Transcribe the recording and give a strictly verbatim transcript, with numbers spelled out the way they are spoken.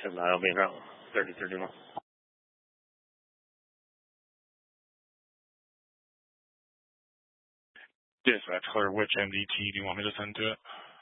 ten mile main route, thirty thirty-one. Dispatch clear, which M D T do you want me to send to it?